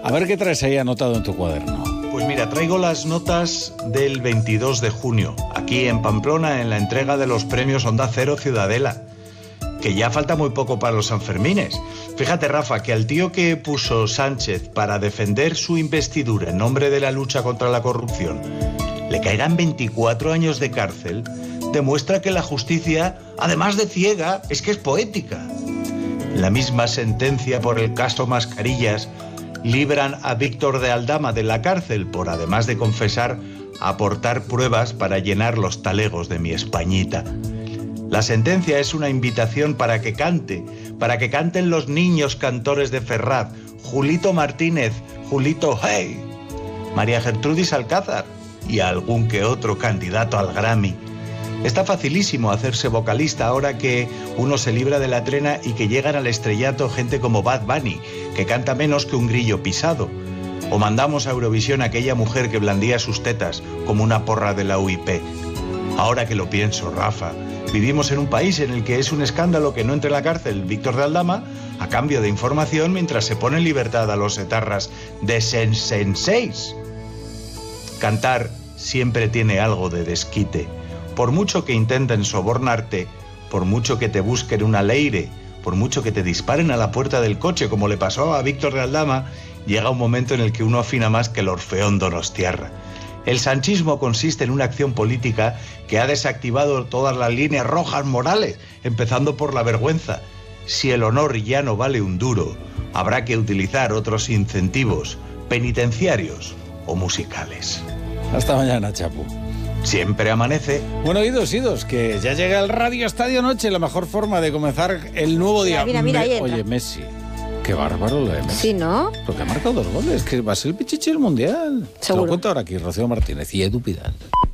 A ver qué traes ahí anotado en tu cuaderno. Pues mira, traigo las notas del 22 de junio, aquí en Pamplona, en la entrega de los premios Onda Cero Ciudadela, que ya falta muy poco para los Sanfermines. Fíjate, Rafa, que al tío que puso Sánchez para defender su investidura en nombre de la lucha contra la corrupción le caigan 24 años de cárcel, demuestra que la justicia, además de ciega, es que es poética. En la misma sentencia por el caso Mascarillas, libran a Víctor de Aldama de la cárcel por, además de confesar, aportar pruebas para llenar los talegos de mi Españita. La sentencia es una invitación para que canten los niños cantores de Ferraz, Julito Martínez, Julito Hey, María Gertrudis Alcázar y algún que otro candidato al Grammy. Está facilísimo hacerse vocalista ahora que uno se libra de la trena y que llegan al estrellato gente como Bad Bunny, que canta menos que un grillo pisado. O mandamos a Eurovisión a aquella mujer que blandía sus tetas como una porra de la UIP. Ahora que lo pienso, Rafa, vivimos en un país en el que es un escándalo que no entre en la cárcel Víctor de Aldama a cambio de información mientras se pone en libertad a los etarras de Sense6. Cantar siempre tiene algo de desquite. Por mucho que intenten sobornarte, por mucho que te busquen una leire, por mucho que te disparen a la puerta del coche, como le pasó a Víctor de Aldama, llega un momento en el que uno afina más que el Orfeón Donostiarra. El sanchismo consiste en una acción política que ha desactivado todas las líneas rojas morales, empezando por la vergüenza. Si el honor ya no vale un duro, habrá que utilizar otros incentivos, penitenciarios o musicales. Hasta mañana, Chapu. Siempre amanece. Bueno, idos, que ya llega el Radio Estadio Noche, la mejor forma de comenzar el nuevo día. Mira, ahí entra. Oye, Messi, qué bárbaro lo de Messi. Sí, ¿no? Porque ha marcado 2 goles, que va a ser el pichichi del Mundial. Seguro. Te lo cuento ahora aquí, Rocío Martínez y Edu Pidal.